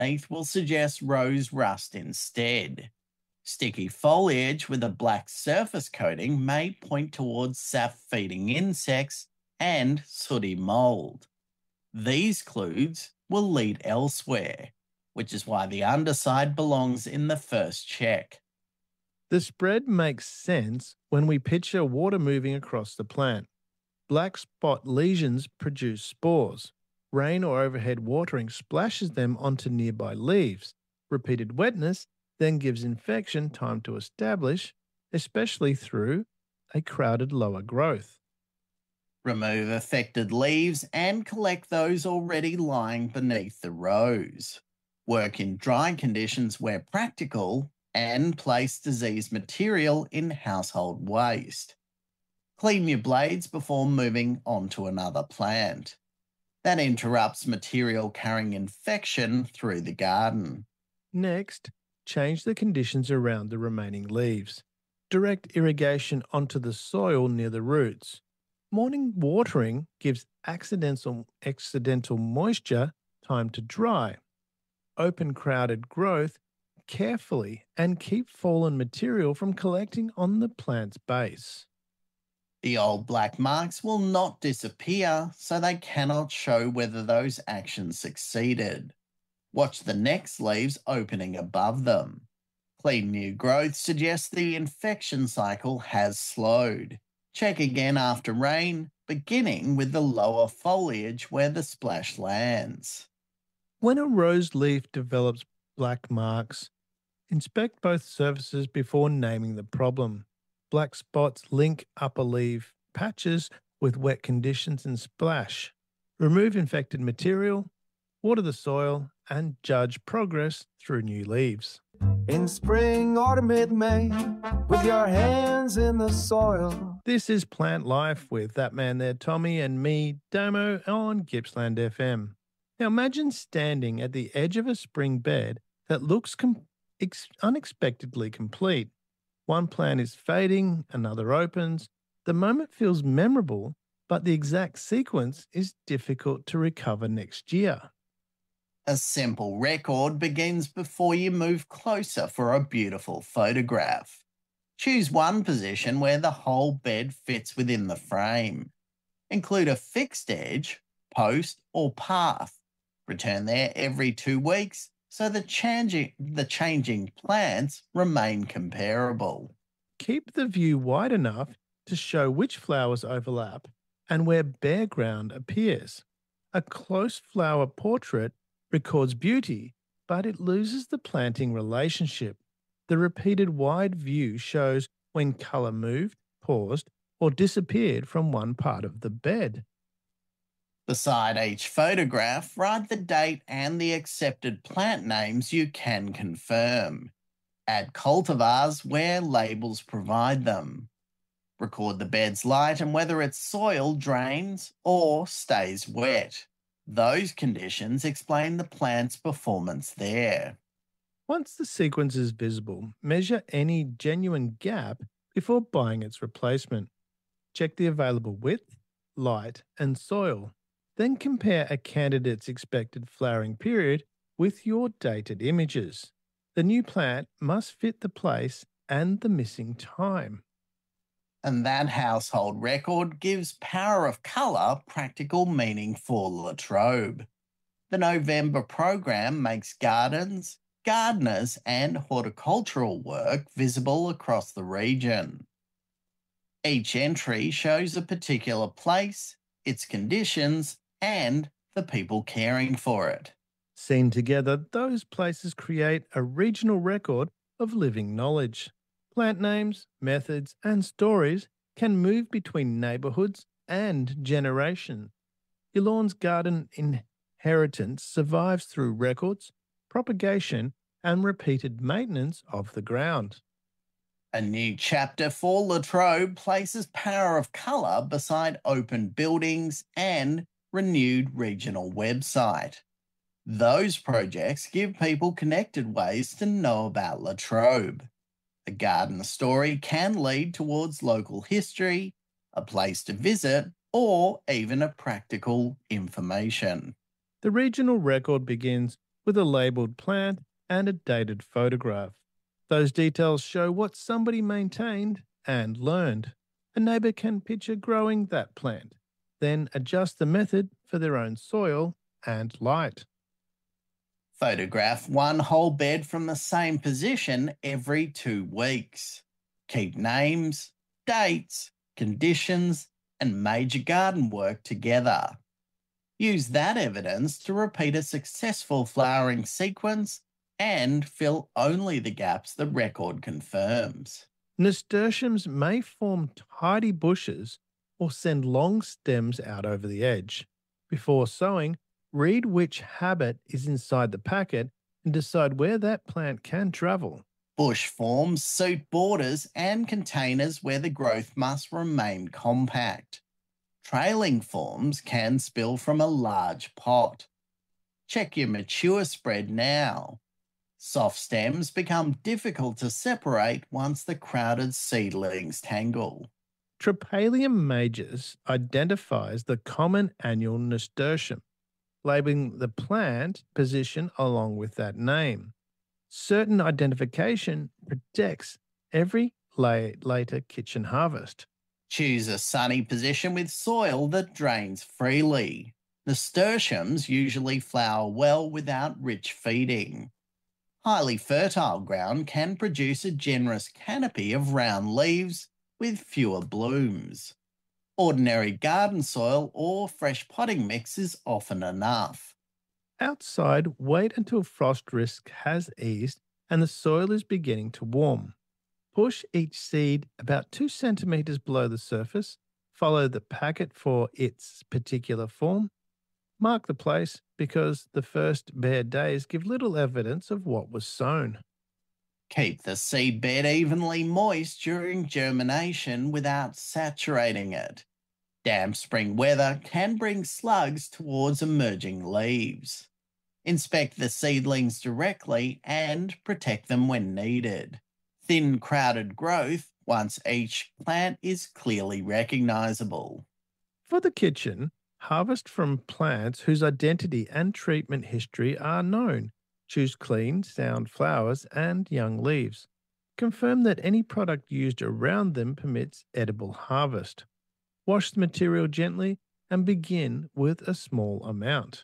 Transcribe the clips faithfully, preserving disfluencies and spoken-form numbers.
underneath will suggest rose rust instead. Sticky foliage with a black surface coating may point towards sap-feeding insects and sooty mould. These clues will lead elsewhere, which is why the underside belongs in the first check. The spread makes sense when we picture water moving across the plant. Black spot lesions produce spores. Rain or overhead watering splashes them onto nearby leaves. Repeated wetness then gives infection time to establish, especially through a crowded lower growth. Remove affected leaves and collect those already lying beneath the rows. Work in dry conditions where practical and place diseased material in household waste. Clean your blades before moving on to another plant. That interrupts material carrying infection through the garden. Next, change the conditions around the remaining leaves. Direct irrigation onto the soil near the roots. Morning watering gives accidental, accidental moisture time to dry. Open crowded growth carefully and keep fallen material from collecting on the plant's base. The old black marks will not disappear, so they cannot show whether those actions succeeded. Watch the next leaves opening above them. Clean new growth suggests the infection cycle has slowed. Check again after rain, beginning with the lower foliage where the splash lands. When a rose leaf develops black marks, inspect both surfaces before naming the problem. Black spots link upper leaf patches with wet conditions and splash. Remove infected material, water the soil, and judge progress through new leaves. In spring, autumn, mid-May, with your hands in the soil. This is Plant Life with that man there, Tommy, and me, Damo, on Gippsland F M. Now imagine standing at the edge of a spring bed that looks com- ex- unexpectedly complete. One plant is fading, another opens. The moment feels memorable, but the exact sequence is difficult to recover next year. A simple record begins before you move closer for a beautiful photograph. Choose one position where the whole bed fits within the frame. Include a fixed edge, post, or path. Return there every two weeks so the changing, the changing plants remain comparable. Keep the view wide enough to show which flowers overlap and where bare ground appears. A close flower portrait records beauty, but it loses the planting relationship. The repeated wide view shows when colour moved, paused, or disappeared from one part of the bed. Beside each photograph, write the date and the accepted plant names you can confirm. Add cultivars where labels provide them. Record the bed's light and whether its soil drains or stays wet. Those conditions explain the plant's performance there. Once the sequence is visible, measure any genuine gap before buying its replacement. Check the available width, light, and soil. Then compare a candidate's expected flowering period with your dated images. The new plant must fit the place and the missing time. And that household record gives Power of Colour practical meaning for La Trobe. The November program makes gardens, gardeners and horticultural work visible across the region. Each entry shows a particular place, its conditions, and the people caring for it. Seen together, those places create a regional record of living knowledge. Plant names, methods, and stories can move between neighbourhoods and generations. Your lawn's garden inheritance survives through records, propagation, and repeated maintenance of the ground. A new chapter for La Trobe places Power of Colour beside open buildings and renewed regional website. Those projects give people connected ways to know about La Trobe. A garden story can lead towards local history, a place to visit, or even a practical information. The regional record begins with a labelled plant and a dated photograph. Those details show what somebody maintained and learned. A neighbour can picture growing that plant, then adjust the method for their own soil and light. Photograph one whole bed from the same position every two weeks. Keep names, dates, conditions, and major garden work together. Use that evidence to repeat a successful flowering sequence and fill only the gaps the record confirms. Nasturtiums may form tidy bushes or send long stems out over the edge. Before sowing, read which habit is inside the packet and decide where that plant can travel. Bush forms suit borders and containers where the growth must remain compact. Trailing forms can spill from a large pot. Check your mature spread now. Soft stems become difficult to separate once the crowded seedlings tangle. Tropalium majus identifies the common annual nasturtium, labeling the plant position along with that name. Certain identification protects every la- later kitchen harvest. Choose a sunny position with soil that drains freely. Nasturtiums usually flower well without rich feeding. Highly fertile ground can produce a generous canopy of round leaves with fewer blooms. Ordinary garden soil or fresh potting mix is often enough. Outside, wait until frost risk has eased and the soil is beginning to warm. Push each seed about two centimetres below the surface, follow the packet for its particular form. Mark the place because the first bare days give little evidence of what was sown. Keep the seed bed evenly moist during germination without saturating it. Damp spring weather can bring slugs towards emerging leaves. Inspect the seedlings directly and protect them when needed. Thin, crowded growth once each plant is clearly recognisable. For the kitchen, harvest from plants whose identity and treatment history are known. Choose clean, sound flowers and young leaves. Confirm that any product used around them permits edible harvest. Wash the material gently and begin with a small amount.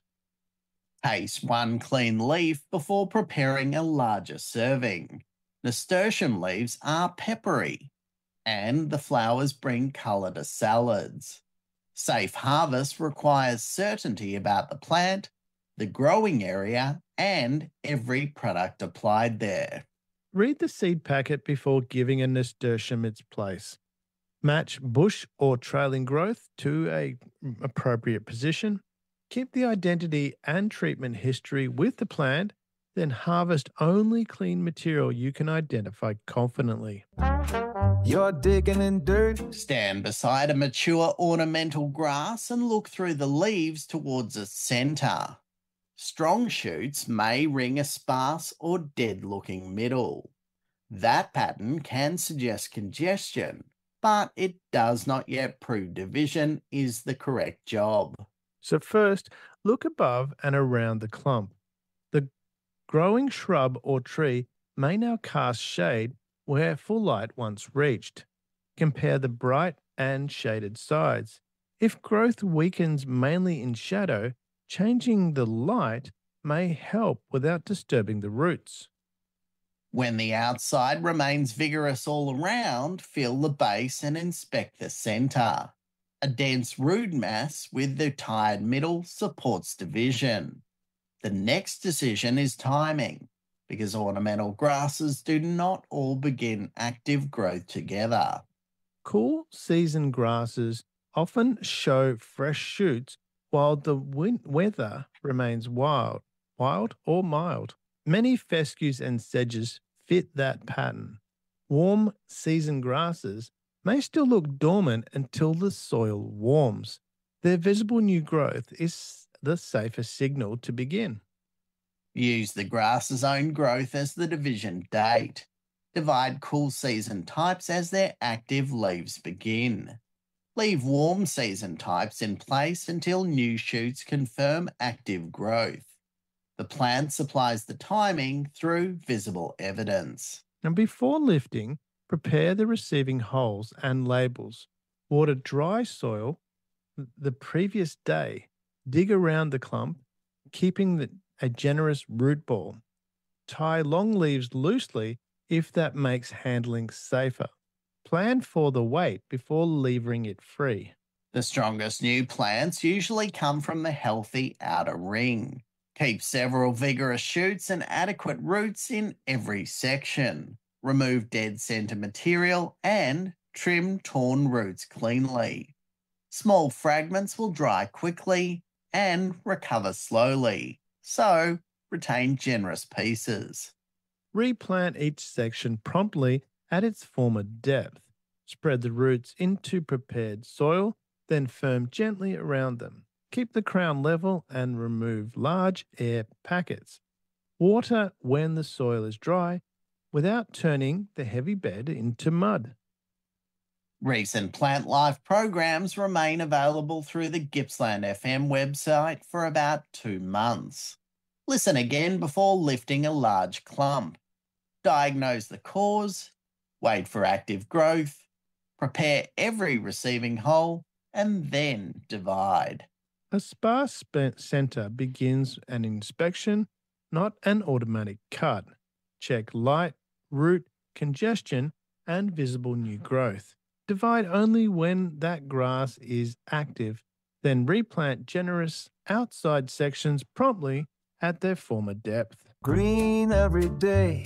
Taste one clean leaf before preparing a larger serving. Nasturtium leaves are peppery, and the flowers bring colour to salads. Safe harvest requires certainty about the plant, the growing area, and every product applied there. Read the seed packet before giving a nasturtium its place. Match bush or trailing growth to a appropriate position. Keep the identity and treatment history with the plant, then harvest only clean material you can identify confidently. You're digging in dirt. Stand beside a mature ornamental grass and look through the leaves towards its centre. Strong shoots may ring a sparse or dead-looking middle. That pattern can suggest congestion, but it does not yet prove division is the correct job. So first, look above and around the clump. The growing shrub or tree may now cast shade where full light once reached. Compare the bright and shaded sides. If growth weakens mainly in shadow, changing the light may help without disturbing the roots. When the outside remains vigorous all around, feel the base and inspect the centre. A dense root mass with the tired middle supports division. The next decision is timing, because ornamental grasses do not all begin active growth together. Cool season grasses often show fresh shoots while the win- weather remains wild, wild or mild. Many fescues and sedges fit that pattern. Warm season grasses may still look dormant until the soil warms. Their visible new growth is the safest signal to begin. Use the grass's own growth as the division date. Divide cool season types as their active leaves begin. Leave warm season types in place until new shoots confirm active growth. The plant supplies the timing through visible evidence. And before lifting, prepare the receiving holes and labels. Water dry soil the previous day. Dig around the clump, keeping the, a generous root ball. Tie long leaves loosely if that makes handling safer. Plan for the weight before levering it free. The strongest new plants usually come from the healthy outer ring. Keep several vigorous shoots and adequate roots in every section. Remove dead centre material and trim torn roots cleanly. Small fragments will dry quickly and recover slowly, so retain generous pieces. Replant each section promptly at its former depth. Spread the roots into prepared soil, then firm gently around them. Keep the crown level and remove large air packets. Water when the soil is dry without turning the heavy bed into mud. Recent Plant Life programs remain available through the Gippsland F M website for about two months. Listen again before lifting a large clump. Diagnose the cause, wait for active growth, prepare every receiving hole, and then divide. A sparse centre begins an inspection, not an automatic cut. Check light, root, congestion, and visible new growth. Divide only when that grass is active, then replant generous outside sections promptly at their former depth. Green every day,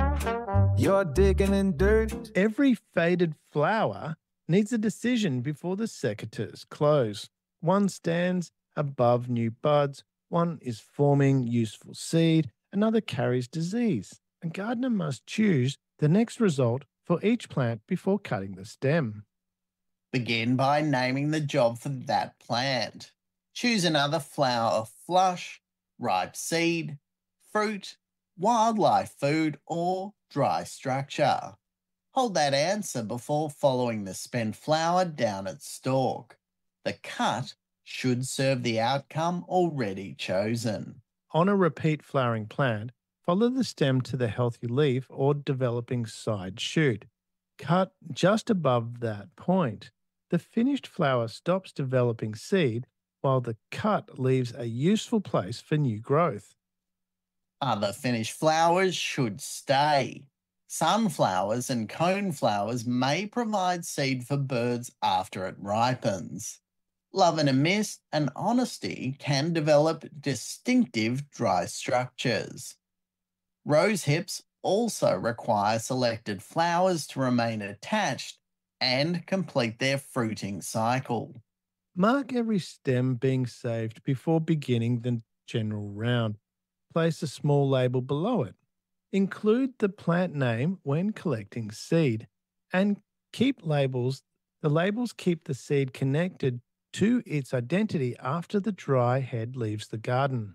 you're digging in dirt. Every faded flower needs a decision before the secateurs close. One stands above new buds, one is forming useful seed, another carries disease. A gardener must choose the next result for each plant before cutting the stem. Begin by naming the job for that plant. Choose another flower of flush, ripe seed, fruit, wildlife food, or dry structure. Hold that answer before following the spent flower down its stalk. The cut should serve the outcome already chosen. On a repeat flowering plant, follow the stem to the healthy leaf or developing side shoot. Cut just above that point. The finished flower stops developing seed while the cut leaves a useful place for new growth. Other finished flowers should stay. Sunflowers and coneflowers may provide seed for birds after it ripens. Love and a mist and honesty can develop distinctive dry structures. Rose hips also require selected flowers to remain attached and complete their fruiting cycle. Mark every stem being saved before beginning the general round. Place a small label below it. Include the plant name when collecting seed, and keep labels. The labels keep the seed connected to its identity after the dry head leaves the garden.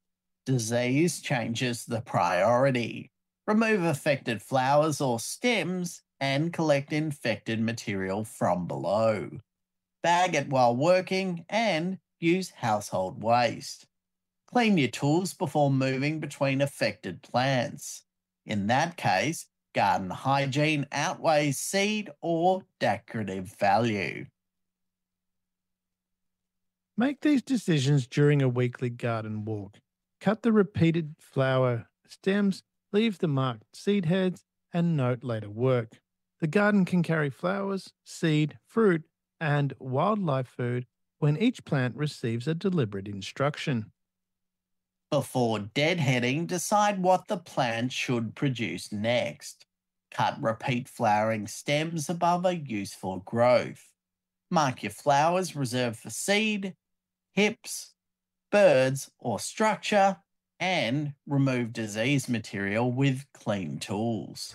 Disease changes the priority. Remove affected flowers or stems and collect infected material from below. Bag it while working and use household waste. Clean your tools before moving between affected plants. In that case, garden hygiene outweighs seed or decorative value. Make these decisions during a weekly garden walk. Cut the repeated flower stems, leave the marked seed heads, and note later work. The garden can carry flowers, seed, fruit, and wildlife food when each plant receives a deliberate instruction. Before deadheading, decide what the plant should produce next. Cut repeat flowering stems above a useful growth. Mark your flowers reserved for seed, hips, birds, or structure, and remove disease material with clean tools.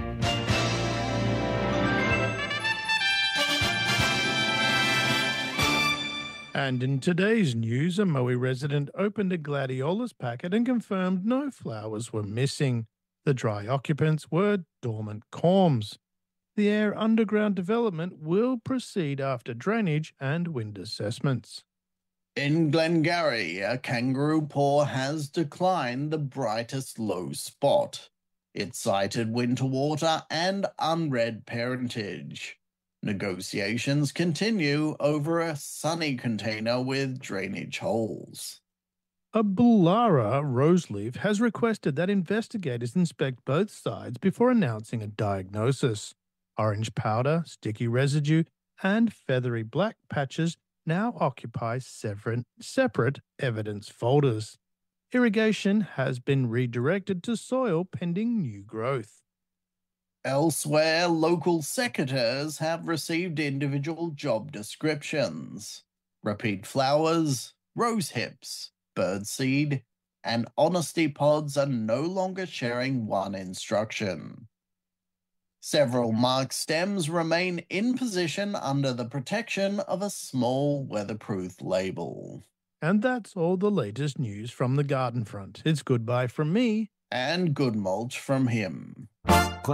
And in today's news, a Moe resident opened a gladiolus packet and confirmed no flowers were missing. The dry occupants were dormant corms. The air underground development will proceed after drainage and wind assessments. In Glengarry, a kangaroo paw has declined the brightest low spot. It cited winter water and unread parentage. Negotiations continue over a sunny container with drainage holes. A Bullara roseleaf has requested that investigators inspect both sides before announcing a diagnosis. Orange powder, sticky residue, and feathery black patches now occupy separate, separate evidence folders. Irrigation has been redirected to soil pending new growth. Elsewhere, local secateurs have received individual job descriptions. Repeat flowers, rose hips, birdseed, and honesty pods are no longer sharing one instruction. Several marked stems remain in position under the protection of a small weatherproof label. And that's all the latest news from the garden front. It's goodbye from me. And good mulch from him.